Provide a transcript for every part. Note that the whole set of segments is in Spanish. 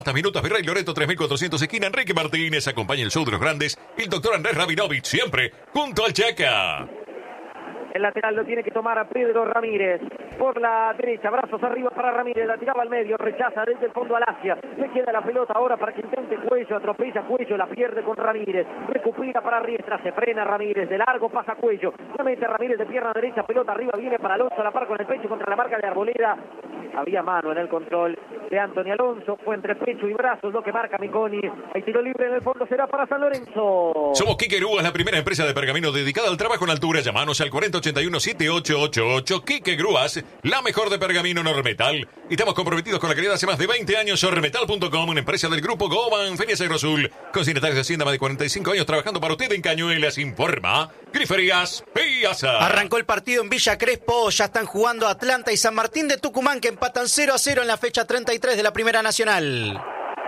Minutos, Virrey Loreto 3400 esquina Enrique Martínez. Acompaña el show de los grandes, el doctor Andrés Rabinovich, siempre junto al Chaca. El lateral lo tiene que tomar a Pedro Ramírez. Por la derecha, brazos arriba para Ramírez. La tiraba al medio, rechaza desde el fondo al Asia. Le queda la pelota ahora para que intente Cuello. Atropella Cuello, la pierde con Ramírez. Recupera para Riestra, se frena Ramírez. De largo pasa Cuello. Nuevamente Ramírez de pierna derecha, pelota arriba. Viene para Alonso, la par con el pecho contra la marca de Arboleda. Había mano en el control de Anthony Alonso. Fue entre pecho y brazos lo que marca Miconi. Hay tiro libre en el fondo, será para San Lorenzo. Somos Quique Grúas, la primera empresa de pergamino dedicada al trabajo en altura. Llamanos al 4081-7888. Quique Grúas, la mejor de pergamino Normetal. Y estamos comprometidos con la calidad hace más de 20 años. Normetal.com, una empresa del grupo Goban, Fenias Agrosul. Con signatarios de Hacienda, más de 45 años trabajando para usted en Cañuelas. Informa Griferías Piazza. Arrancó el partido en Villa Crespo. Ya están jugando Atlanta y San Martín de Tucumán, que empatan 0-0 en la fecha 33 de la Primera Nacional.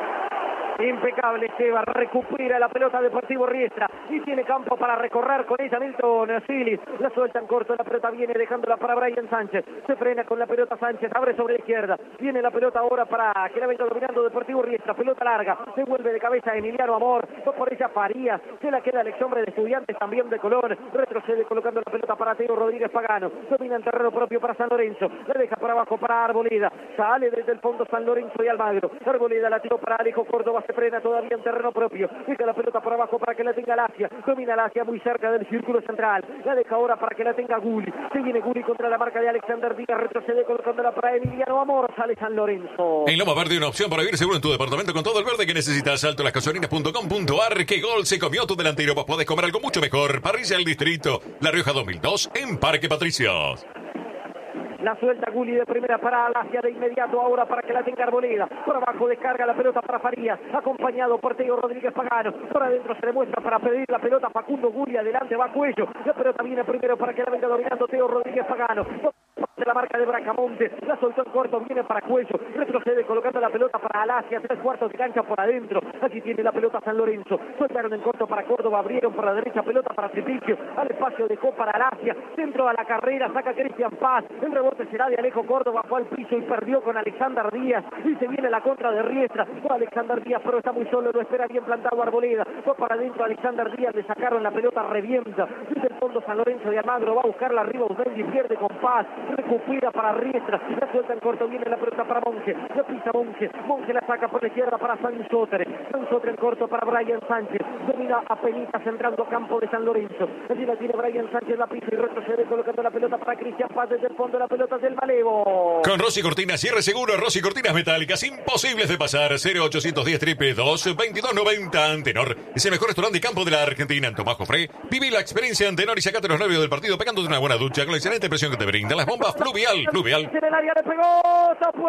Impecable Seba, recupera la pelota Deportivo Riestra y tiene campo para recorrer con ella Milton Silis. La suelta en corto, la pelota viene dejándola para Brian Sánchez. Se frena con la pelota Sánchez, abre sobre la izquierda. Viene la pelota ahora para que la venga dominando Deportivo Riestra. Pelota larga, se vuelve de cabeza Emiliano Amor. Va por ella Farías, se la queda el ex hombre de Estudiantes, también de Colón. Retrocede colocando la pelota para Teo Rodríguez Pagano. Domina en terreno propio para San Lorenzo. La deja para abajo para Arboleda. Sale desde el fondo San Lorenzo y Almagro. Arboleda la tiró para Alejo Córdoba. Se frena todavía en terreno propio. Deja la pelota por abajo para que la tenga Lacia. Domina Lacia muy cerca del círculo central. La deja ahora para que la tenga Gulli. Se viene Gulli contra la marca de Alexander Díaz. Retrocede colocándola para Emiliano Amor. Sale San Lorenzo. En Loma Verde, una opción para vivir seguro en tu departamento con todo el verde que necesitas. Altolasgasolinas.com.ar. ¿Qué gol se comió tu delantero? Vos podés comer algo mucho mejor. Parrilla del Distrito, La Rioja 2002 en Parque Patricios. La suelta Gulli de primera para Alasia de inmediato ahora para que la tenga Arboleda. Por abajo descarga la pelota para Farías, acompañado por Teo Rodríguez Pagano. Por adentro se demuestra para pedir la pelota Facundo Gulli. Adelante va Cuello. La pelota viene primero para que la venga dominando Teo Rodríguez Pagano. De la marca de Bracamonte, la soltó en corto, viene para Cuello, retrocede colocando la pelota para Alasia, 3/4 de cancha por adentro. Aquí tiene la pelota San Lorenzo. Soltaron en corto para Córdoba, abrieron por la derecha, pelota para Tripicio. Al espacio dejó para Alasia, centro a la carrera, saca Cristian Paz. El rebote será de Alejo Córdoba, fue al piso y perdió con Alexander Díaz. Y se viene la contra de Riestra. Fue Alexander Díaz, pero está muy solo, lo espera bien plantado Arboleda. Fue para adentro Alexander Díaz, le sacaron la pelota, revienta. Desde el fondo San Lorenzo de Almagro va a buscarla arriba, Udendi pierde con Paz. Recupera para Riestra, la suelta en corto, viene la pelota para Monge, la pisa Monge, Monge la saca por la izquierda para Sansotre en corto para Brian Sánchez, domina a Penitas entrando campo de San Lorenzo, allí la tiene Brian Sánchez, la pisa y retrocede colocando la pelota para Cristian Paz desde el fondo, la pelota del Malevo. Con Rossi Cortinas, cierre seguro, Rossi Cortinas metálicas, imposibles de pasar, 0810 222 2290. Antenor es el mejor restaurante de campo de la Argentina. En Tomás Jofré, viví la experiencia Antenor y sacate los nervios del partido pegándote una buena ducha con la excelente presión que te brinda las bombas Fluvial. En el área le pegó, tapó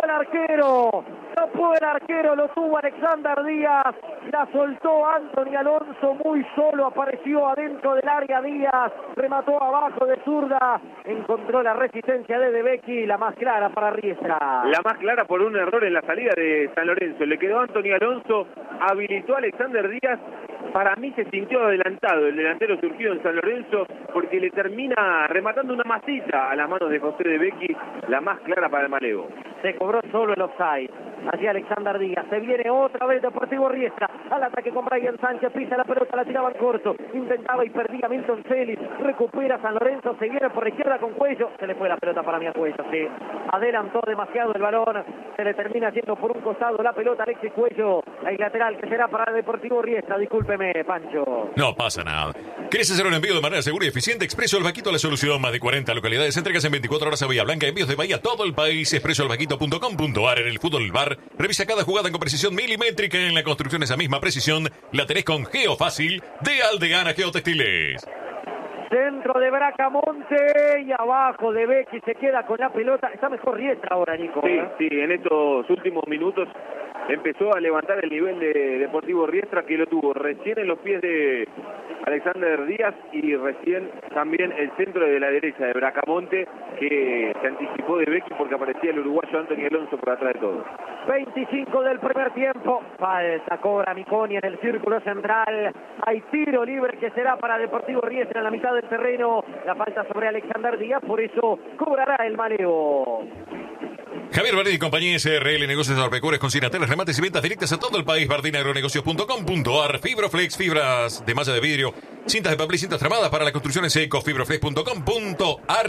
el arquero, lo tuvo Alexander Díaz, la soltó Anthony Alonso muy solo, apareció adentro del área Díaz, remató abajo de zurda, encontró la resistencia de Becchi, la más clara para Riestra. La más clara por un error en la salida de San Lorenzo, le quedó Anthony Alonso, habilitó a Alexander Díaz. Para mí se sintió adelantado el delantero surgido en San Lorenzo porque le termina rematando una masita a las manos de José de Becchi, la más clara para el Malevo. Se cobró solo el offside. Hacia Alexander Díaz, se viene otra vez Deportivo Riestra, al ataque con Brian Sánchez, pisa la pelota, la tiraba en corto, intentaba y perdía Milton Celis, recupera San Lorenzo, se viene por la izquierda con Cuello, se le fue la pelota para mi Cuello, sí, adelantó demasiado el balón, se le termina yendo por un costado la pelota Alexis Cuello, el lateral que será para Deportivo Riestra, discúlpeme Pancho. No pasa nada. ¿Querés hacer un envío de manera segura y eficiente? Expreso El Vaquito, la solución. Más de 40 localidades, entregas en 24 horas a Bahía Blanca, envíos de Bahía a todo el país. expresoelvaquito.com.ar. En el fútbol bar, revisa cada jugada con precisión milimétrica. En la construcción esa misma precisión la tenés con Geofácil de Aldeana Geotextiles. Centro de Bracamonte y abajo de Becchi, se queda con la pelota. Está mejor Riestra ahora, Nico. Sí, en estos últimos minutos empezó a levantar el nivel de Deportivo Riestra, que lo tuvo recién en los pies de Alexander Díaz y recién también el centro de la derecha de Bracamonte, que se anticipó de Becchi porque aparecía el uruguayo Anthony Alonso por atrás de todo. 25 del primer tiempo, falta, cobra Miconi en el círculo central, hay tiro libre que será para Deportivo Riestra en la mitad del terreno, la falta sobre Alexander Díaz, por eso cobrará el Malevo. Javier Bardini y compañía SRL Negocios Agropecuarios con Sinateles, remates y ventas directas a todo el país. bardinaagronegocios.com.ar. Fibroflex, fibras de malla de vidrio, cintas de papel y cintas tramadas para la construcción en seco. Fibroflex.com.ar.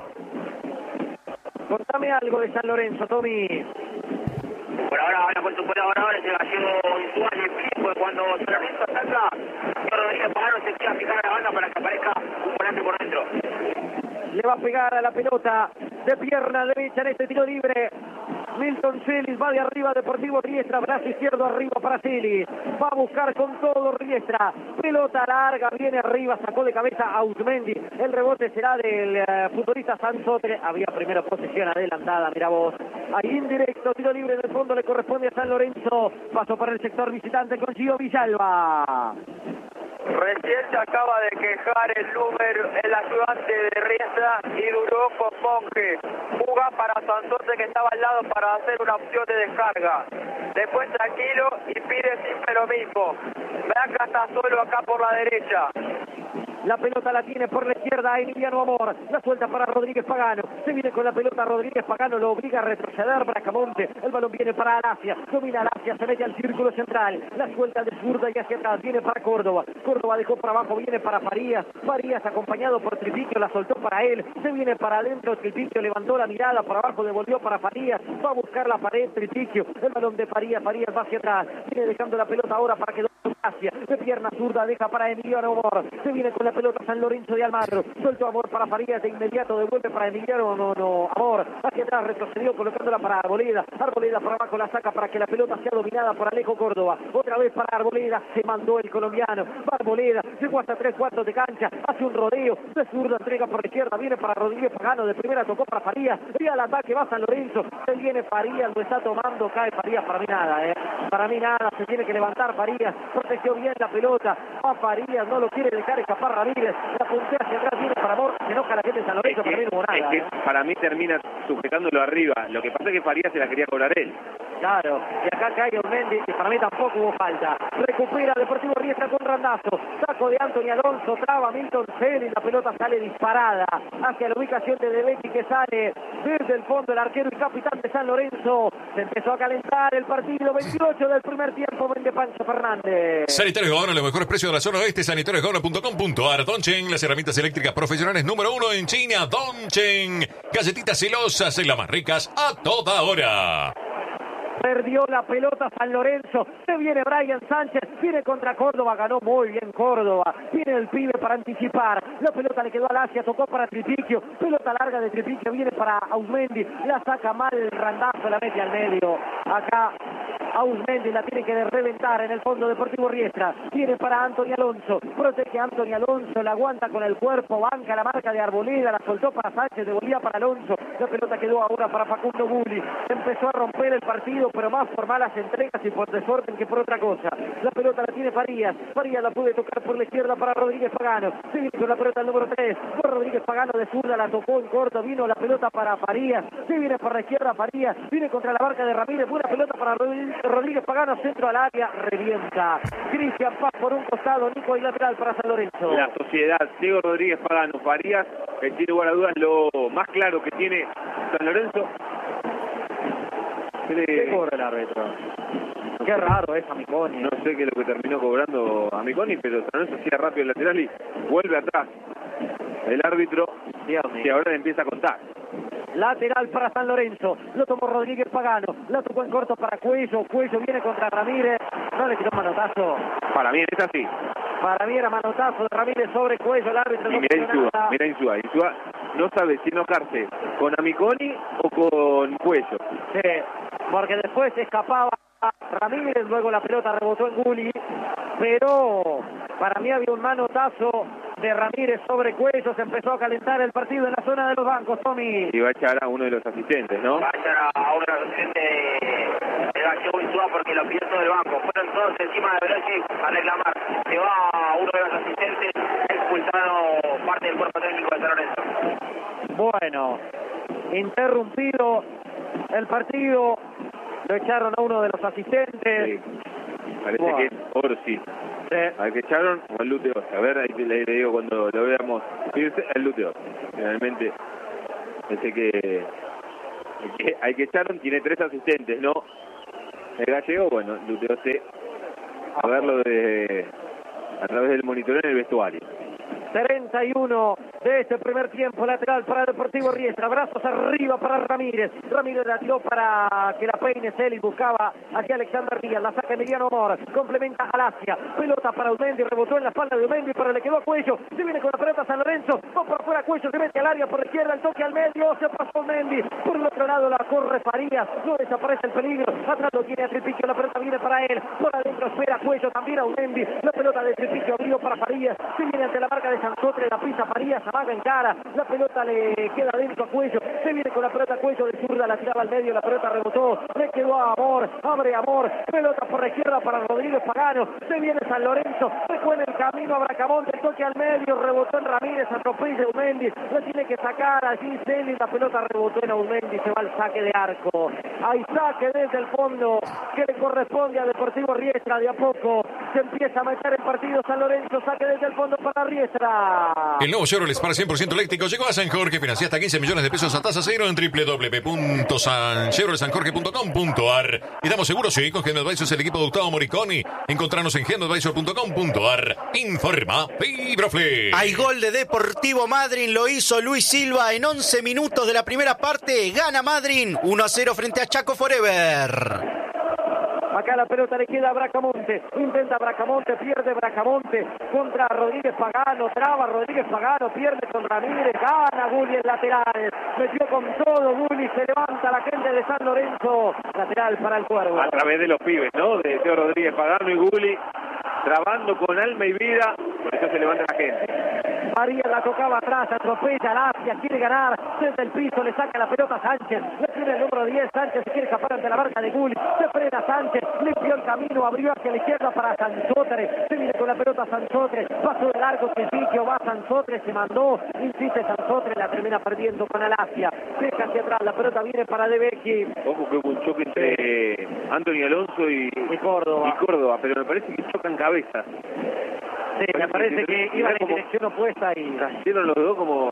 Contame algo de San Lorenzo, Tommy. Por ahora, se gallego Insúa y el pues cuando San Lorenzo ataca, Rodríguez Pagano se queda fijar a la banda para que aparezca un volante por dentro. Le va a pegar a la pelota de pierna derecha en este tiro libre. Milton Celis va de arriba, Deportivo Riestra, brazo izquierdo arriba para Celis. Va a buscar con todo Riestra. Pelota larga, viene arriba, sacó de cabeza a Ausmendi. El rebote será del futbolista Sanzotre. Había primera posesión adelantada, mira vos. Ahí indirecto, tiro libre en el fondo le corresponde a San Lorenzo. Paso para el sector visitante con Gio Villalba. Recién se acaba de quejar el ayudante de Riestra y duró con Monge. Juga para Sanzote que estaba al lado para hacer una opción de descarga. Después tranquilo y pide siempre lo mismo. Branca está solo acá por la derecha. La pelota la tiene por la izquierda Emiliano Amor. La suelta para Rodríguez Pagano. Se viene con la pelota Rodríguez Pagano. Lo obliga a retroceder Bracamonte. El balón viene para Alacia. Domina Alacia. Se mete al círculo central. La suelta de zurda y hacia atrás. Viene para Córdoba. Córdoba dejó para abajo. Viene para Farías. Farías acompañado por Tripiquio. La soltó para él. Se viene para adentro. Tripiquio levantó la mirada. Para abajo devolvió para Farías. Va a buscar la pared Tripiquio. El balón de Farías. Farías va hacia atrás. Viene dejando la pelota ahora para que Alacia. De pierna zurda deja para Emiliano Amor. Se viene con la pelota San Lorenzo de Almagro, suelto Amor para Farías, de inmediato devuelve para Emiliano Amor, hacia atrás retrocedió colocándola para Arboleda, Arboleda para abajo la saca para que la pelota sea dominada por Alejo Córdoba, otra vez para Arboleda, se mandó el colombiano, va Arboleda, llegó hasta 3/4 de cancha, hace un rodeo, de zurda entrega por la izquierda, viene para Rodríguez Pagano, de primera tocó para Farías, y al ataque va San Lorenzo, se viene Farías, lo está tomando, cae Farías, para mí nada, se tiene que levantar Farías, protegió bien la pelota, a Farías, no lo quiere dejar escapar Ramírez, la puntea hacia atrás, viene para Amor, se enoja la gente de San Lorenzo, para mí no hubo nada. Es que para mí termina sujetándolo arriba, lo que pasa es que Farías se la quería cobrar él. Claro, y acá cae Ormendi, que para mí tampoco hubo falta. Recupera Deportivo Riestra con randazo, saco de Anthony Alonso, traba Milton Celis, la pelota sale disparada hacia la ubicación de Betti que sale desde el fondo el arquero y capitán de San Lorenzo. Se empezó a calentar el partido, 28 del primer tiempo, vende Pancho Fernández. Sanitarios Gaona, los mejores precios de la zona oeste, sanitariosgaona.com.ar. Dongchen, las herramientas eléctricas profesionales número 1 en China. Dongchen, galletitas celosas, las más ricas a toda hora. Perdió la pelota San Lorenzo, se viene Brian Sánchez, viene contra Córdoba, ganó muy bien Córdoba, viene el pibe para anticipar, la pelota le quedó al Asia, tocó para Tripiquio, pelota larga de Tripiquio, viene para Ausmendi, la saca mal el randazo, la mete al medio, acá Ausmendi la tiene que reventar en el fondo Deportivo Riestra, viene para Anthony Alonso, protege a Anthony Alonso, la aguanta con el cuerpo, banca la marca de Arboleda, la soltó para Sánchez, devolvía para Alonso, la pelota quedó ahora para Facundo Bulli, empezó a romper el partido, pero más por malas entregas y por desorden que por otra cosa. La pelota la tiene Farías, Farías la puede tocar por la izquierda para Rodríguez Pagano, se viene con la pelota el número 3, por Rodríguez Pagano de zurda, la tocó en corto, vino la pelota para Farías, se viene por la izquierda Farías, viene contra la marca de Ramírez, buena pelota para Rodríguez Pagano, centro al área, revienta. Cristian Paz por un costado, Nico y lateral para San Lorenzo. La sociedad, Diego Rodríguez Pagano, Farías, que sin lugar a dudas lo más claro que tiene San Lorenzo. ¿Qué cobra el árbitro? Qué raro es Amiconi. No sé qué es lo que terminó cobrando Amiconi, pero San Lorenzo hacía rápido el lateral y vuelve atrás. El árbitro, que ahora le empieza a contar. Lateral para San Lorenzo, lo tomó Rodríguez Pagano, la tocó en corto para Cuello, Cuello viene contra Ramírez, no le quitó manotazo. Para mí es así. Para mí era manotazo de Ramírez sobre Cuello, el árbitro y mira Insúa no sabe si enojarse con Amiconi o con Cuello. Sí, porque después se escapaba Ramírez, luego la pelota rebotó en Gulli, pero para mí había un manotazo de Ramírez sobre Cuello, se empezó a calentar el partido en la zona de los bancos, Tommy. Y va a echar a uno de los asistentes, ¿no? Va a echar a uno de los asistentes de Gallego Insúa porque lo pidió todo el banco. Fueron todos encima de Belachi a reclamar. Se va uno de los asistentes, expulsado parte del cuerpo técnico de San Lorenzo. Bueno, interrumpido el partido, lo echaron a uno de los asistentes. Sí. Parece que es Orsi. Sí. Al que echaron o al Luteo. A ver, ahí le digo cuando lo veamos irse, al Luteo. Finalmente, parece que Hay que echar, tiene 3 asistentes, ¿no? El gallego, bueno, Luteose, a verlo a través del monitoreo en el vestuario. 31 de este primer tiempo, lateral para Deportivo Riestra, brazos arriba para Ramírez. Ramírez la tiró para que la peine Celis, buscaba hacia Alexander Díaz, la saca Emiliano Amor, complementa a Lacia, pelota para Aumendi, rebotó en la espalda de Aumendi, pero le quedó a Cuello, se viene con la pelota San Lorenzo, va por afuera Cuello, se mete al área por la izquierda, el toque al medio, se pasó Aumendi, por el otro lado la corre Farías, no desaparece el peligro, atrás lo tiene a Tripicio, la pelota viene para él, por adentro espera Cuello, también Aumendi, la pelota de Tripicio abrió para Farías, se viene ante la marca de Sansotre, la pisa Farías, amaga en cara, la pelota le queda dentro a Cuello, se viene con la pelota Cuello de zurda, la tiraba al medio, la pelota rebotó, le quedó a Amor, abre Amor, pelota por la izquierda para Rodríguez Pagano, se viene San Lorenzo, recuerda el camino a Bracamonte, toque al medio, rebotó en Ramírez, atropella Aumendi, lo tiene que sacar allí Celis, la pelota rebotó en Aumendi, se va al saque de arco, hay saque desde el fondo que le corresponde a Deportivo Riestra, de a poco se empieza a meter el partido San Lorenzo, saque desde el fondo para Riestra. El nuevo Chevrolet Spark 100% eléctrico llegó a San Jorge, financia hasta 15 millones de pesos a tasa cero en www.chevroletsanjorge.com.ar. Y damos seguro, sí, con Geno Advisors, el equipo de Gustavo Moriconi. Encontrarnos en genoadvisor.com.ar. Informa Fibroflex. Hay gol de Deportivo Madryn, lo hizo Luis Silva en 11 minutos de la primera parte. Gana Madryn 1-0 frente a Chaco Forever. Acá la pelota le queda a Bracamonte, intenta Bracamonte, pierde Bracamonte contra Rodríguez Pagano, traba Rodríguez Pagano, pierde con Ramírez, gana Gulli en lateral, metió con todo Gulli, se levanta la gente de San Lorenzo, lateral para el Cuervo. A través de los pibes, ¿no? De Teo Rodríguez Pagano y Gulli, trabando con alma y vida, por eso se levanta la gente. María la tocaba atrás, atropella Lacia, quiere ganar, desde el piso, le saca la pelota a Sánchez, le tiene el número 10, Sánchez se quiere escapar ante la marca de Gulli, se frena Sánchez, limpió el camino, abrió hacia la izquierda para Sansotre, se viene con la pelota Sansotre, pasó de largo Tripicio, va Sansotre, se mandó, insiste Sansotre, la termina perdiendo con Alacia, deja hacia atrás, la pelota viene para De Vecchi. Ojo que hubo un choque entre Anthony Alonso y Córdoba, pero me parece que chocan cabezas. Sí, me parece que iban en dirección opuesta y cayeron los dos como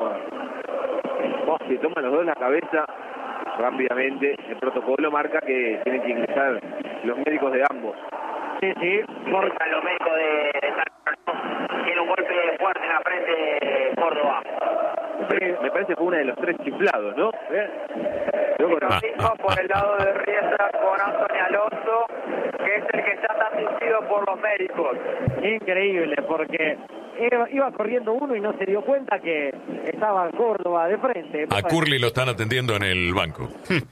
se toman los dos la cabeza rápidamente. El protocolo marca que tienen que ingresar los médicos de ambos. Sí, Porque los médicos de tiene un golpe fuerte en la frente Córdoba. Me parece que fue uno de los 3 chiflados, ¿no? Lo mismo por el lado de Riestra con Antonio Alonso, que es el que está asistido por los médicos. Increíble, porque iba corriendo uno y no se dio cuenta que estaba Córdoba de frente. A Curly lo están atendiendo en el banco.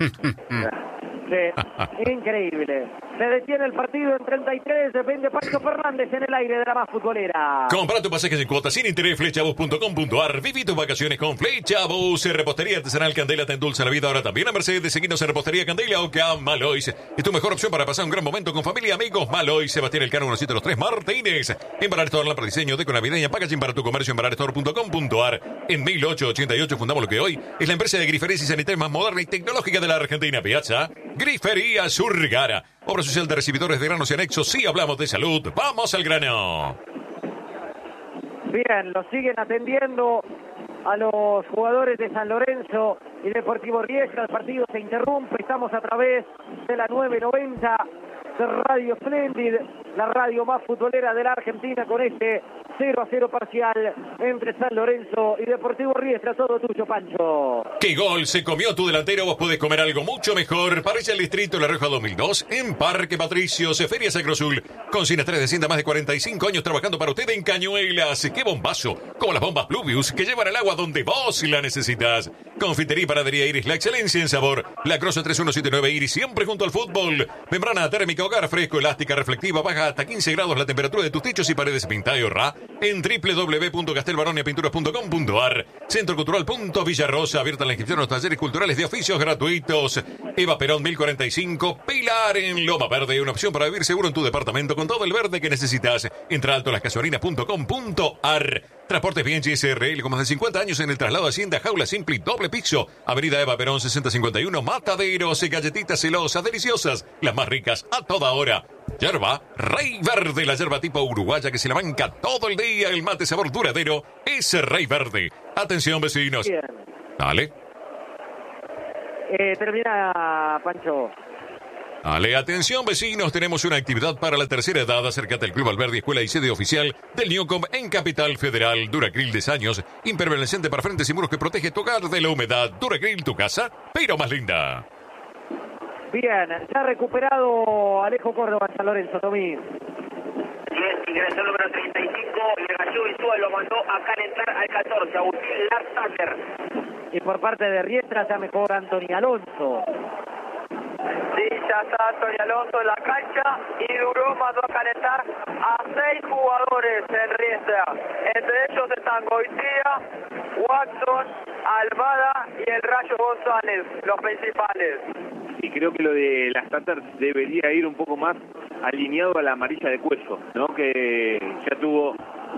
Sí, increíble. Se detiene el partido en 33, depende Pancho Fernández en el aire de la más futbolera. Compra tu pasaje sin cuotas sin interés, flechabus.com.ar. Viví tus vacaciones con Flechabus. Repostería artesanal Candela te endulza la vida. Ahora también a Mercedes. Seguinos en Repostería Candela o Malois. Es tu mejor opción para pasar un gran momento con familia y amigos. Malois, Sebastián Elcano, 173 Martínez. En Barar Store, lámpara diseño, deco navideña, packaging para tu comercio en bararstore.com.ar. En 1888 fundamos lo que hoy es la empresa de griferías y sanitarios más moderna y tecnológica de la Argentina. Piazza Grifería Surgara. Obra social de recibidores de granos y anexos. Sí, hablamos de salud. ¡Vamos al grano! Bien, lo siguen atendiendo a los jugadores de San Lorenzo y Deportivo Riestra. El partido se interrumpe. Estamos a través de la 990 de Radio Splendid, la radio más futbolera de la Argentina, con este 0-0 parcial entre San Lorenzo y Deportivo Riestra. Todo tuyo, Pancho. ¡Qué gol se comió tu delantero! Vos podés comer algo mucho mejor. Parrilla El Distrito La Rioja 2002 en Parque Patricios, Feria Sacrosul. Cocina 3 de Hacienda, más de 45 años trabajando para usted en Cañuelas. ¡Qué bombazo! Como las bombas Pluvius que llevan el agua donde vos la necesitas. Confitería y panadería Iris, la excelencia en sabor. La Croce 3179 Iris, siempre junto al fútbol. Membrana térmica, hogar fresco, elástica, reflectiva, baja hasta 15 grados la temperatura de tus techos y paredes. Pinta y ahorra en www.castelbaroniapinturas.com.ar. Centro Cultural Villarrosa, abierta la inscripción a los talleres culturales de oficios gratuitos. Eva Perón 1045, Pilar en Loma Verde, una opción para vivir seguro en tu departamento con todo el verde que necesitas. Entra alto lascasuarinas.com.ar. Transportes bien SRL con más de 50 años en el traslado de Hacienda, jaula simple y doble piso. Avenida Eva Perón 6051, Mataderos, galletitas celosas, deliciosas, las más ricas a toda hora. Yerba Rey Verde, la yerba tipo uruguaya que se la banca todo el día. El mate sabor duradero es Rey Verde. Atención, vecinos. Bien. Dale. Termina, Pancho. Ale, atención vecinos, tenemos una actividad para la tercera edad. Acércate al Club Alberdi, escuela y sede oficial del Newcom en Capital Federal. Duracril 10 años, impermanecente para frentes y muros que protege tu hogar de la humedad. Duracril, tu casa, pero más linda. Bien, ya recuperado Alejo Córdoba en San Lorenzo, Tommy. Bien, ingresó el número 35, le cayó el suelo, mandó a calentar al 14, Agustín Larsater. Y por parte de Riestra ya mejor Anthony Alonso. Sí, ya está Anthony Alonso en la cancha y Duró mandó a calentar a 6 jugadores en Riestra. Entre ellos están Goitia, Watson, Almada y el Rayo González, los principales. Y creo que lo de las Tatars debería ir un poco más alineado a la amarilla de Cuello, ¿no? Que ya tuvo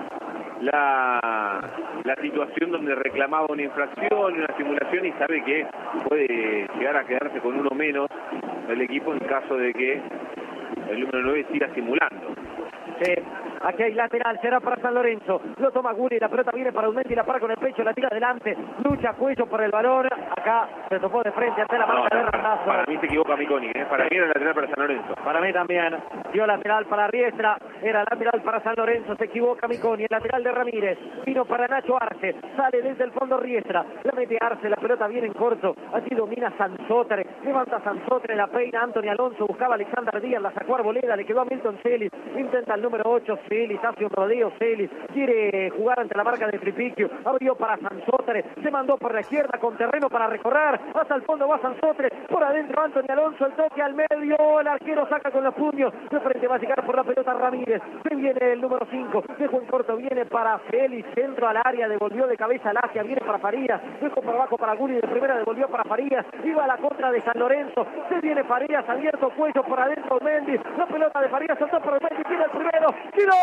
la situación donde reclamaba una infracción, una simulación y sabe que puede llegar a quedarse con uno menos del equipo en caso de que el número 9 siga simulando. Sí, aquí hay lateral, será para San Lorenzo, lo toma Guri, la pelota viene para Umendi, la para con el pecho, la tira adelante, lucha Cuello por el balón, acá se topó de frente ante la marca de Randazo. Para mí se equivoca Miconi, para mí era lateral para San Lorenzo. Para mí también, dio lateral para Riestra, era lateral para San Lorenzo, se equivoca Miconi, el lateral de Ramírez, vino para Nacho Arce, sale desde el fondo Riestra, la mete Arce, la pelota viene en corto, allí domina Sansotre, levanta Sansotre, la peina Anthony Alonso, buscaba a Alexander Díaz, la sacó a Arboleda, le quedó a Milton Celis, intenta el número 8, Celis, hace un rodeo, Celis, quiere jugar ante la marca de Tripiquio, abrió para Sansotre, se mandó por la izquierda con terreno para recorrer, hasta el fondo va Sansotre, por adentro Anthony Alonso, el toque al medio, el arquero saca con los puños, de frente va a llegar por la pelota Ramírez, se viene el número 5, dejó en corto, viene para Félix, centro al área, devolvió de cabeza al Asia, viene para Farías, dejó por abajo para Guri, de primera devolvió para Farías, iba a la contra de San Lorenzo, se viene Farías, abierto Cuello por adentro Mendy, la pelota de Farías saltó por el Mendy, tiene el primero, tiró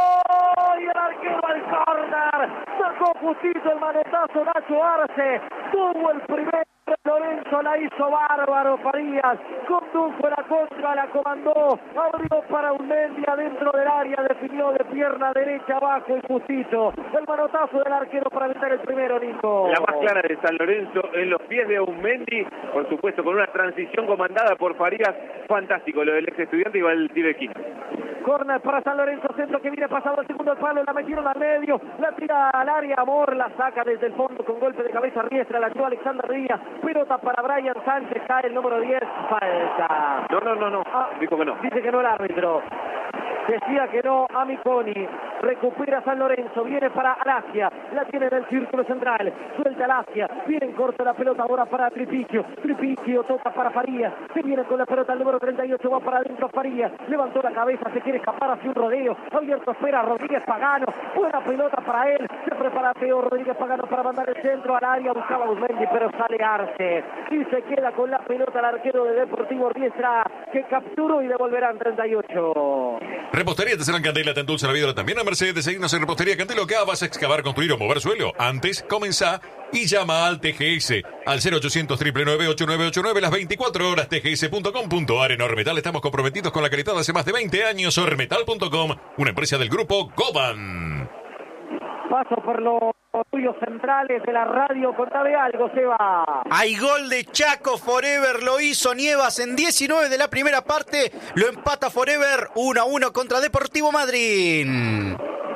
y el arquero al córner, sacó justito el manotazo Nacho Arce, tuvo el primero. Lorenzo la hizo bárbaro, Farías condujo la contra, la comandó, abrió para Umendi adentro del área, definió de pierna derecha abajo y justito el manotazo del arquero para evitar el primero, Nico. La más clara de San Lorenzo en los pies de Umendi, por supuesto con una transición comandada por Farías, fantástico lo del ex estudiante y va el tiro de esquina. Corner para San Lorenzo, centro que viene pasado al segundo palo, la metieron al medio, la tira al área, Amor, la saca desde el fondo con golpe de cabeza Riestra, la tiró Alexander Díaz, pelota para Brian Sánchez, cae el número 10, falta. No, dijo que no. Dice que no el árbitro. Decía que no a Miconi, recupera San Lorenzo, viene para Alasia, la tiene en el círculo central, suelta Alasia, viene en corto la pelota ahora para Tripiquio, Tripiquio toca para Farías, se viene con la pelota el número 38, va para adentro Farías, levantó la cabeza, se quiere escapar hacia un rodeo, abierto espera Rodríguez Pagano, buena pelota para él, se prepara Teo Rodríguez Pagano para mandar el centro al área, buscaba a Uzmendi, pero sale Arce, y se queda con la pelota el arquero de Deportivo Riestra, que capturó y devolverá en 38. Repostería Tesalán Candela, tan dulce la vida también a Mercedes. Seguimos en Repostería Candela. ¿Qué vas a excavar, construir o mover suelo? Antes, comenzá y llama al TGS al 0800 999 8989 las 24 horas tgs.com.ar. En Ormetal estamos comprometidos con la calidad hace más de 20 años. Ormetal.com, una empresa del grupo Goban. Paso por los estudios centrales de la radio, contame algo, Seba. Hay gol de Chaco Forever, lo hizo Nievas en 19 de la primera parte, lo empata Forever 1-1 contra Deportivo Madryn.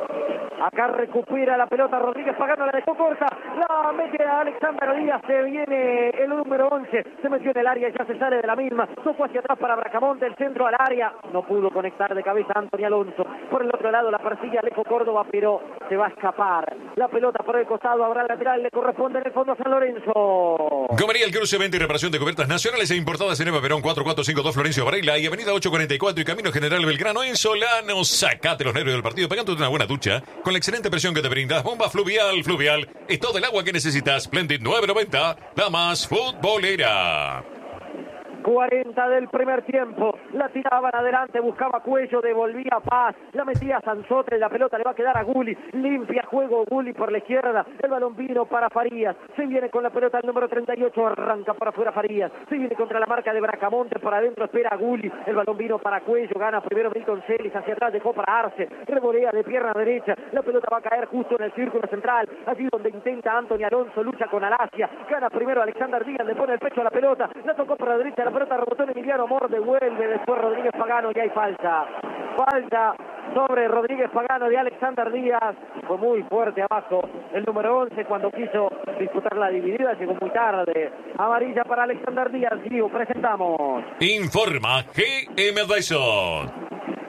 Acá recupera la pelota Rodríguez Pagano, la dejó corta, la mete a Alexander Díaz, se viene el número 11, se metió en el área y ya se sale de la misma, tocó hacia atrás para Bracamonte, el centro al área, no pudo conectar de cabeza Anthony Alonso, por el otro lado la persigue Alejo Córdoba, pero se va a escapar, la pelota por el costado, habrá lateral, le corresponde en el fondo a San Lorenzo. Comería el Cruce, venta y reparación de cubiertas nacionales e importadas en Eva Perón 4452 Florencio Varela y avenida 844 y Camino General Belgrano en Solano. Sacate los nervios del partido pegándote una buena ducha con la excelente presión que te brinda Bomba Fluvial. Fluvial es todo el agua que necesitas. Splendid 990, la más futbolera. 40 del primer tiempo. La tiraban adelante, buscaba Cuello, devolvía Paz, la metía Sansotre, la pelota le va a quedar a Gulli. Limpia juego Gulli por la izquierda. El balón vino para Farías. Se viene con la pelota el número 38, arranca para afuera Farías. Se viene contra la marca de Bracamonte, por adentro espera a Gulli. El balón vino para Cuello, gana primero Milton Celis, hacia atrás dejó para Arce. Revolea de pierna derecha. La pelota va a caer justo en el círculo central, allí donde intenta Anthony Alonso, lucha con Alasia. Gana primero Alexander Díaz, le pone el pecho a la pelota. La tocó por la derecha, la pelota rebotó en Emiliano Amor, devuelve después Rodríguez Pagano y hay falta. Falta sobre Rodríguez Pagano de Alexander Díaz. Fue muy fuerte abajo el número 11 cuando quiso disputar la dividida, llegó muy tarde. Amarilla para Alexander Díaz. Gio, presentamos. Informa GM Dyson.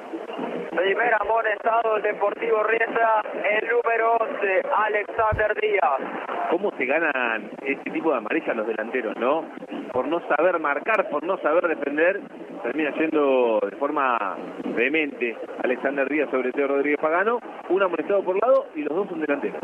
Primer amonestado el Deportivo Riestra, el número 11, Alexander Díaz. ¿Cómo se ganan este tipo de amarillas los delanteros, no? Por no saber marcar, por no saber defender, termina yendo de forma vehemente Alexander Díaz sobre Teo Rodríguez Pagano. Un amonestado por lado y los dos son delanteros.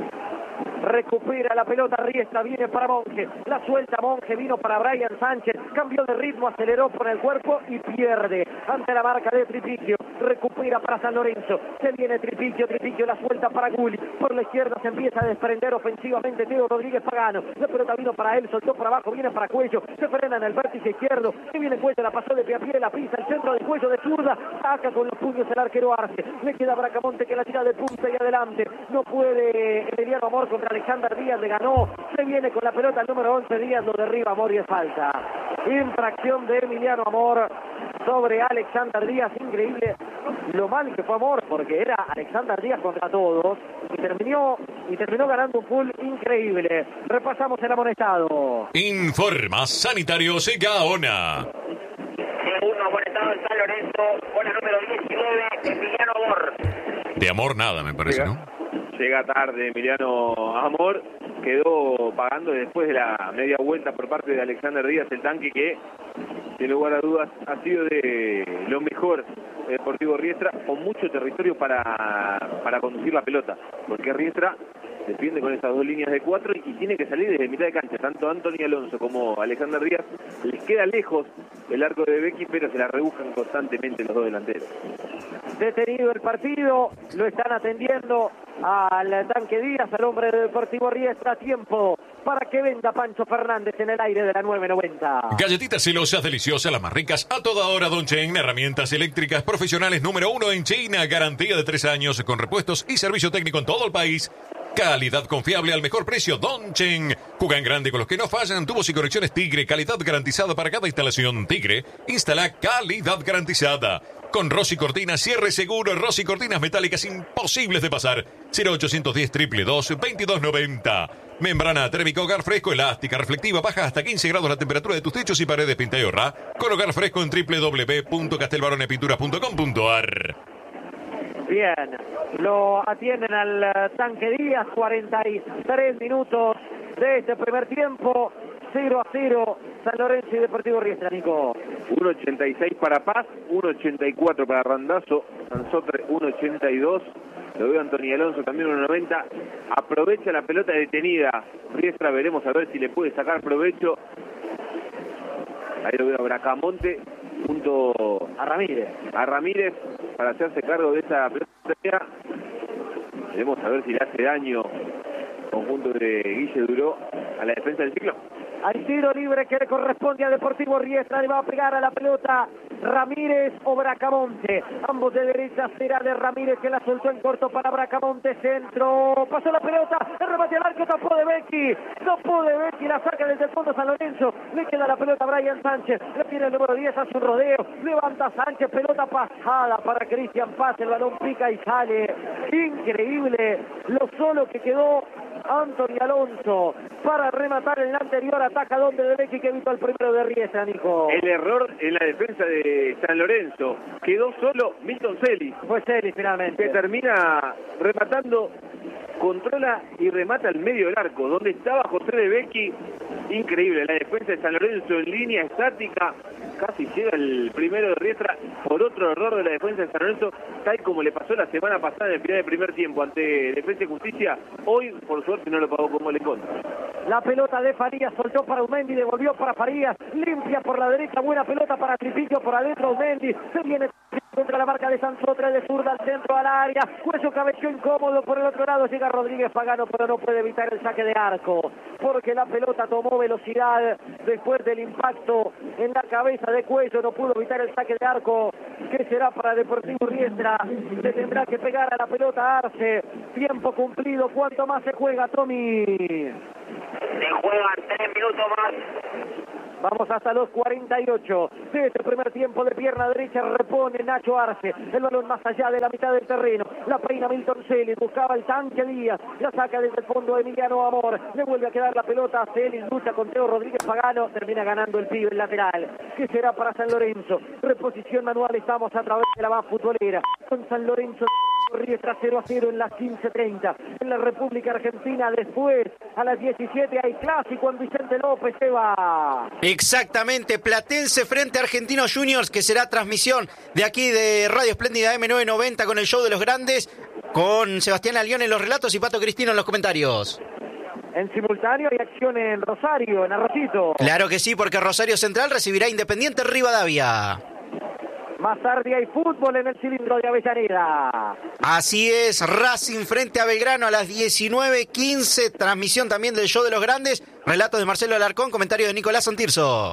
Recupera la pelota Riestra, viene para Monge, la suelta Monge, vino para Brian Sánchez, cambió de ritmo, aceleró por el cuerpo y pierde ante la marca de Tripiquio. Recupera para San Lorenzo, se viene Tripiquio la suelta para Gulli, por la izquierda se empieza a desprender ofensivamente Teo Rodríguez Pagano, la pelota vino para él, soltó por abajo, viene para Cuello, se frena en el vértice izquierdo, y viene Cuello, la pasó de pie a pie, la pisa, el centro de Cuello de zurda, saca con los puños el arquero Arce, le queda Bracamonte que la tira de punta y adelante, no puede Emiliano Amor contra Alexander Díaz, le ganó, se viene con la pelota el número 11 Díaz, lo derriba Amor y es falta. Infracción de Emiliano Amor sobre Alexander Díaz, increíble lo mal que fue Amor, porque era Alexander Díaz contra todos y terminó ganando un full increíble. Repasamos el amonestado. Informa Sanitarios Gaona. Segundo amonestado en San Lorenzo, con el número 19, Emiliano Amor. De Amor nada, me parece, ¿no? Llega tarde Emiliano Amor, quedó pagando después de la media vuelta por parte de Alexander Díaz, el tanque que, sin lugar a dudas, ha sido de lo mejor Deportivo Riestra, con mucho territorio para conducir la pelota, porque Riestra defiende con esas dos líneas de 4 y tiene que salir desde mitad de cancha. Tanto Anthony Alonso como Alexander Díaz les queda lejos el arco de Becchi, pero se la rebuscan constantemente los dos delanteros. Detenido el partido, lo están atendiendo al tanque Díaz, al hombre de Deportivo Riestra. Tiempo para que venda Pancho Fernández en el aire de la 990. Galletitas celosas, deliciosas, las más ricas a toda hora. Don Chen, herramientas eléctricas profesionales número 1 en China. Garantía de 3 años con repuestos y servicio técnico en todo el país. Calidad confiable al mejor precio. Don Chen. Juegan grande con los que no fallan. Tubos y conexiones Tigre. Calidad garantizada para cada instalación. Tigre. Instala calidad garantizada. Con Rossi Cortinas, cierre seguro. Rossi Cortinas metálicas imposibles de pasar. 0810 222 2290. Membrana térmica, hogar fresco, elástica, reflectiva, baja hasta 15 grados la temperatura de tus techos y paredes. Pinta y ahorra con hogar fresco en www.castelbaronepinturas.com.ar. Bien, lo atienden al tanque Díaz, 43 minutos de este primer tiempo, 0-0, San Lorenzo y Deportivo Riestra, Nico. 1.86 para Paz, 1.84 para Randazzo, Sansotre 1.82, lo veo Anthony Alonso también 1.90, aprovecha la pelota detenida, Riestra veremos a ver si le puede sacar provecho, ahí lo veo a Bracamonte, junto a Ramírez para hacerse cargo de esa pelota. Veremos a ver si le hace daño conjunto de Guille Duró a la defensa del Ciclón. Hay tiro libre que le corresponde a Deportivo Riestra, le va a pegar a la pelota Ramírez o Bracamonte, ambos de derecha, será de Ramírez que la soltó en corto para Bracamonte, centro, pasó la pelota, el remate al arco, no puede Becchi, la saca desde el fondo San Lorenzo, le queda la pelota a Brian Sánchez, le tiene el número 10, hace un rodeo, levanta Sánchez, pelota pasada para Cristian Paz, el balón pica y sale, increíble lo solo que quedó Anthony Alonso para rematar en el anterior ataca donde de Becchi que evitó el primero de Riestra, Nico. El error en la defensa de San Lorenzo, quedó solo Milton Celis. Fue Celis finalmente. Que termina rematando, controla y remata al medio del arco, donde estaba José de Becchi. Increíble, la defensa de San Lorenzo en línea estática, casi llega el primero de Riestra por otro error de la defensa de San Lorenzo, tal como le pasó la semana pasada en el final del primer tiempo ante Defensa y Justicia. Hoy, por suerte, no lo pagó como le contra. La pelota de Farías, soltó para Aumendi, devolvió para Farías, limpia por la derecha, buena pelota para Tripiquio, por adentro Aumendi, se viene contra la marca de Sansotre, de zurda al centro al área, Cuello cabeció incómodo, por el otro lado llega Rodríguez Pagano, pero no puede evitar el saque de arco, porque la pelota tomó velocidad después del impacto en la cabeza de Cuello, no pudo evitar el saque de arco, que será para Deportivo Riestra, se tendrá que pegar a la pelota Arce, tiempo cumplido, ¿cuánto más se juega, Tommy? Se juegan 3 minutos más. Vamos hasta los 48 de este primer tiempo. De pierna derecha repone Nacho Arce, el balón más allá de la mitad del terreno, la peina Milton Celis, buscaba el tanque Díaz, la saca desde el fondo Emiliano Amor, le vuelve a quedar la pelota a Celis, lucha con Teo Rodríguez Pagano, termina ganando el pibe, el lateral, que será para San Lorenzo. Reposición manual, estamos a través de la más futbolera, con San Lorenzo Riestra 0-0 en las 15:30 en la República Argentina. Después a las 17 hay clásico en Vicente López. Eva. Exactamente, Platense frente a Argentinos Juniors, que será transmisión de aquí de Radio Espléndida M990 con el show de los grandes, con Sebastián Alión en los relatos y Pato Cristino en los comentarios. En simultáneo hay acción en Rosario, en Arrocito. Claro que sí, porque Rosario Central recibirá Independiente Rivadavia. Más tarde hay fútbol en el cilindro de Avellaneda. Así es, Racing frente a Belgrano a las 19:15, transmisión también del show de los grandes, relato de Marcelo Alarcón, comentario de Nicolás Santirso.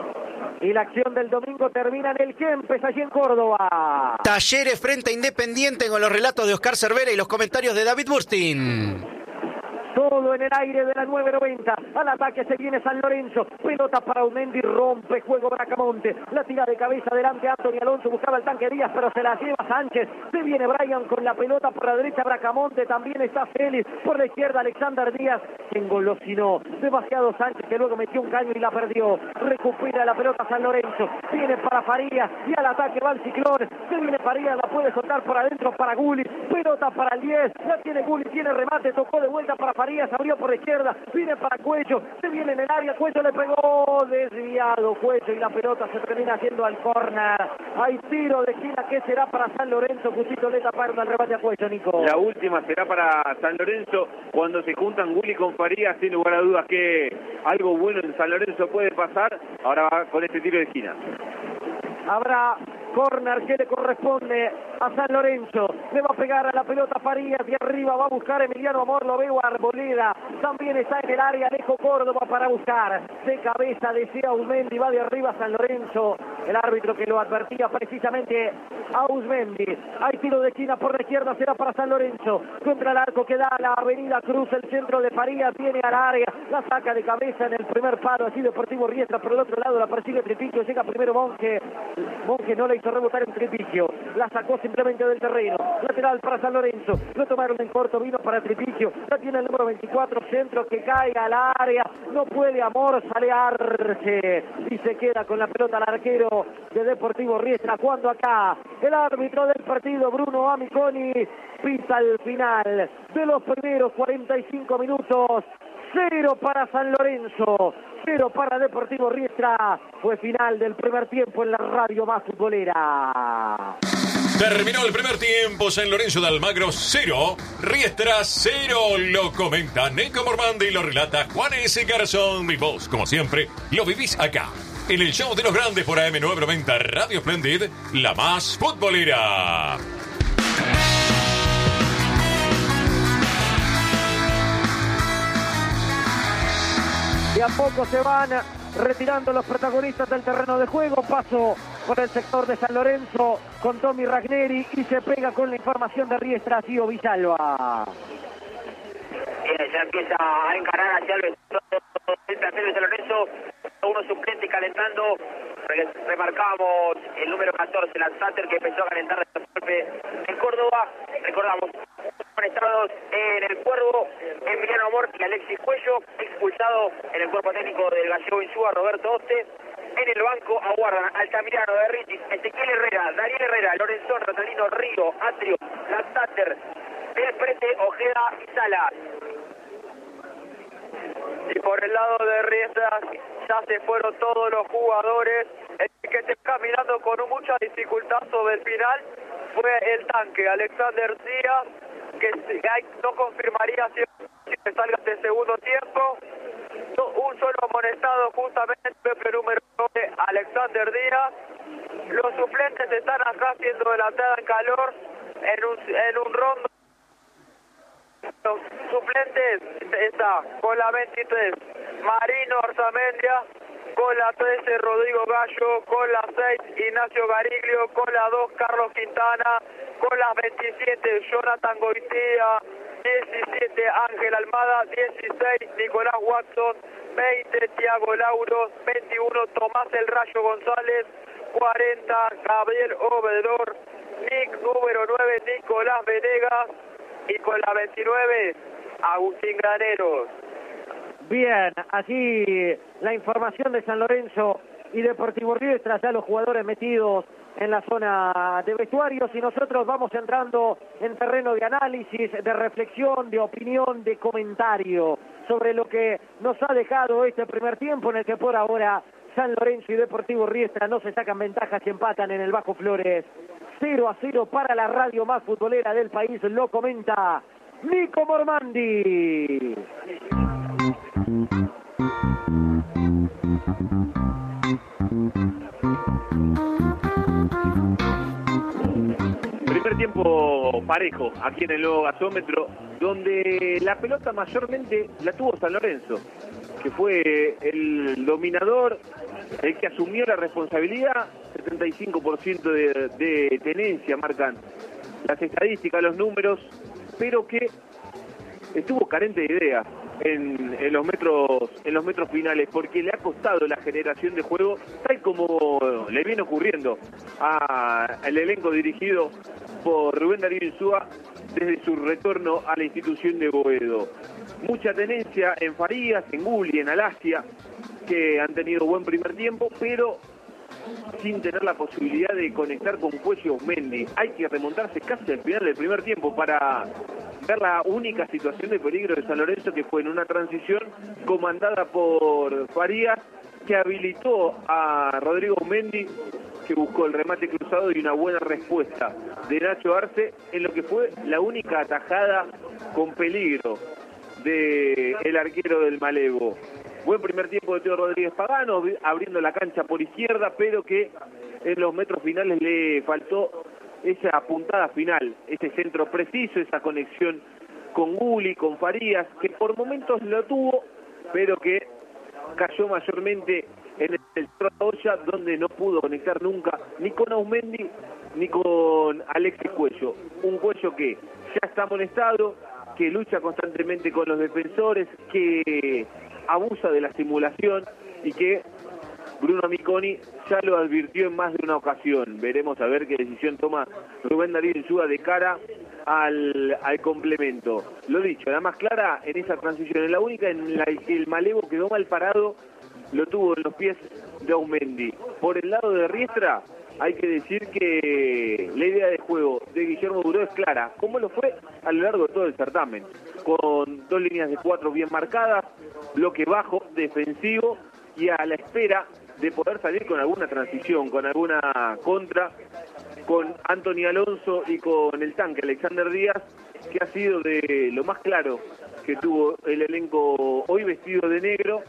Y la acción del domingo termina en el Kempes, allí en Córdoba. Talleres frente a Independiente con los relatos de Oscar Cervera y los comentarios de David Burstin. Todo en el aire de la 990. Al ataque se viene San Lorenzo. Pelota para Aumendi, rompe juego Bracamonte. La tira de cabeza adelante Anthony Alonso. Buscaba el tanque Díaz, pero se la lleva Sánchez. Se viene Brian con la pelota por la derecha Bracamonte. También está Félix. Por la izquierda Alexander Díaz. Se engolosinó. Demasiado Sánchez, que luego metió un caño y la perdió. Recupera la pelota San Lorenzo. Viene para Farías. Y al ataque va el Ciclón. Se viene Farías. La puede soltar por adentro para Gulli. Pelota para el 10. La tiene Gulli. Tiene remate. Tocó de vuelta para Farías, abrió por la izquierda, viene para Cuello, se viene en el área, Cuello le pegó, desviado Cuello y la pelota se termina haciendo al córner. Hay tiro de esquina que será para San Lorenzo. Cusito le taparon el rebate a Cuello, Nico. La última será para San Lorenzo cuando se juntan Gulli con Farías, sin lugar a dudas que algo bueno en San Lorenzo puede pasar. Ahora va con este tiro de esquina. Habrá córner que le corresponde a San Lorenzo. Le va a pegar a la pelota Farías y arriba va a buscar Emiliano Amor. Lo veo a Arboleda. También está en el área Alejo Córdoba para buscar. De cabeza desea Usmendi. Va de arriba San Lorenzo. El árbitro que lo advertía precisamente a Usmendi. Hay tiro de esquina por la izquierda. Será para San Lorenzo. Contra el arco que da a la avenida Cruz. El centro de Farías viene al área. La saca de cabeza en el primer palo. Así Deportivo Riestra. Por el otro lado la persigue Tripiquio. Llega primero Monge. Monge no le hizo rebotar en Tripiquio. La sacó simplemente del terreno. Lateral para San Lorenzo. Lo tomaron en corto. Vino para Tripiquio. La tiene el número 24. Centro que cae al área. No puede Amor. Sale Arce. Y se queda con la pelota al arquero de Deportivo Riestra. Cuando acá el árbitro del partido, Bruno Amiconi, pita el final de los primeros 45 minutos. 0 para San Lorenzo, 0 para Deportivo Riestra. Fue final del primer tiempo en la radio más futbolera. Terminó el primer tiempo, San Lorenzo de Almagro 0, Riestra 0, lo comenta Nico Mormandi y lo relata Juan S. Garzón. Mi voz, como siempre, lo vivís acá, en el show de los grandes por AM990 Radio Splendid, la más futbolera. De a poco se van retirando los protagonistas del terreno de juego. Paso por el sector de San Lorenzo con Tommy Ragneri y se pega con la información de Riestra, Tío Villalba. Ya empieza a encarar hacia el plantel de San Lorenzo, uno suplente calentando. Remarcamos el número 14, la Satter, que empezó a calentar el golpe en Córdoba. Recordamos, conectados en el Cuervo, Emiliano Amor y Alexis Cuello, expulsado en el cuerpo técnico del gallego Insúa, Roberto Oste. En el banco aguardan Altamirano, de Ritis, Ezequiel Herrera, Daniel Herrera, Lorenzón, Ratalino, Río, Atrio, la Satter, Del Prete, Ojeda y Salas. Y por el lado de Riestra ya se fueron todos los jugadores. El que se está mirando con mucha dificultad sobre el final fue el tanque Alexander Díaz, que no confirmaría si salga este segundo tiempo. Un solo amonestado, justamente el número 9, Alexander Díaz. Los suplentes están acá siendo delantada en calor en un rondo. Los suplentes está con la 23 Marino Orzamendia, con la 13 Rodrigo Gallo, con la 6 Ignacio Gariglio, con la 2 Carlos Quintana, con las 27 Jonathan Goitía, 17 Ángel Almada, 16 Nicolás Watson, 20 Tiago Lauro, 21 Tomás El Rayo González, 40 Gabriel Obedor, número 9 Nicolás Venegas y con la 29 Agustín Graneros. Bien, así la información de San Lorenzo y Deportivo Riestra, ya los jugadores metidos en la zona de vestuarios, y nosotros vamos entrando en terreno de análisis, de reflexión, de opinión, de comentario sobre lo que nos ha dejado este primer tiempo, en el que por ahora San Lorenzo y Deportivo Riestra no se sacan ventajas y empatan en el Bajo Flores. 0-0 para la radio más futbolera del país, lo comenta Nico Mormandi. Primer tiempo parejo aquí en el nuevo gasómetro, donde la pelota mayormente la tuvo San Lorenzo, que fue el dominador, el que asumió la responsabilidad. 75% de tenencia marcan las estadísticas, los números, pero que estuvo carente de ideas en los metros finales, porque le ha costado la generación de juego, tal como le viene ocurriendo al elenco dirigido por Rubén Darío Insúa desde su retorno a la institución de Boedo. Mucha tenencia en Farías, en Gulli, en Alasia, que han tenido buen primer tiempo, pero sin tener la posibilidad de conectar con Cuello Mendy. Hay que remontarse casi al final del primer tiempo para ver la única situación de peligro de San Lorenzo, que fue en una transición comandada por Farías, que habilitó a Rodrigo Mendy, que buscó el remate cruzado y una buena respuesta de Nacho Arce en lo que fue la única atajada con peligro del arquero del Malevo. Buen primer tiempo de Teo Rodríguez Pagano, abriendo la cancha por izquierda, pero que en los metros finales le faltó esa puntada final, ese centro preciso, esa conexión con Gulli, con Farías, que por momentos lo tuvo, pero que cayó mayormente en el olla, donde no pudo conectar nunca ni con Ausmendi ni con Alexis Cuello. Un Cuello que ya está amonestado, que lucha constantemente con los defensores, que abusa de la simulación y que Bruno Miconi ya lo advirtió en más de una ocasión. Veremos a ver qué decisión toma Rubén Darío Insúa de cara al complemento. Lo dicho, la más clara en esa transición, en la única en la que el Malevo quedó mal parado, lo tuvo en los pies de Ausmendi. Por el lado de Riestra, hay que decir que la idea de juego de Guillermo Duró es clara, como lo fue a lo largo de todo el certamen, con dos líneas de 4 bien marcadas, bloque bajo, defensivo, y a la espera de poder salir con alguna transición, con alguna contra, con Anthony Alonso y con el tanque Alexander Díaz, que ha sido de lo más claro que tuvo el elenco hoy vestido de negro,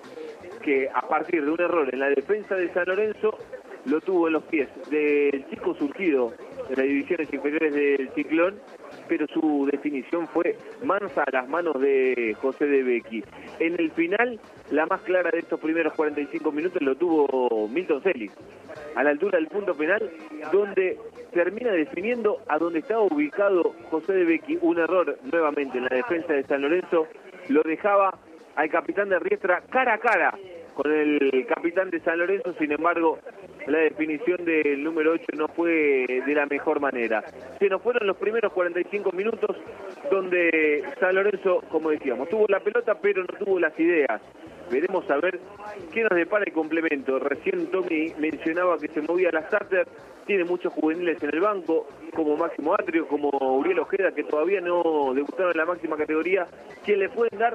que a partir de un error en la defensa de San Lorenzo lo tuvo en los pies del chico surgido de las divisiones inferiores del Ciclón, pero su definición fue mansa a las manos de José de Becchi. En el final, la más clara de estos primeros 45 minutos lo tuvo Milton Celis, a la altura del punto penal, donde termina definiendo a donde estaba ubicado José de Becchi. Un error nuevamente en la defensa de San Lorenzo lo dejaba al capitán de Riestra cara a cara con el capitán de San Lorenzo. Sin embargo, la definición del número 8 no fue de la mejor manera. Se nos fueron los primeros 45 minutos donde San Lorenzo, como decíamos, tuvo la pelota pero no tuvo las ideas. Veremos a ver qué nos depara el complemento. Recién Tommy mencionaba que se movía la starter, tiene muchos juveniles en el banco, como Máximo Atrio, como Uriel Ojeda, que todavía no debutaron en la máxima categoría, que le pueden dar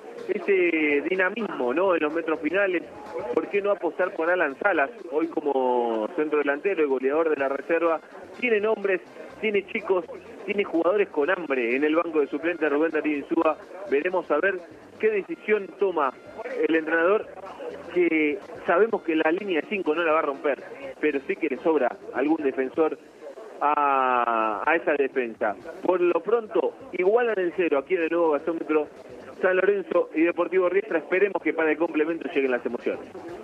ese dinamismo, ¿no?, en los metros finales. ¿Por qué no apostar por Alan Salas, hoy como centro delantero y goleador de la reserva? Tiene nombres tiene chicos, tiene jugadores con hambre en el banco de suplentes. Rubén Darío Insúa, veremos a ver qué decisión toma el entrenador, que sabemos que la línea de 5 no la va a romper, pero sí que le sobra algún defensor a esa defensa. Por lo pronto, igualan el 0 aquí de nuevo gasómetro San Lorenzo y Deportivo Riestra. Esperemos que para el complemento lleguen las emociones.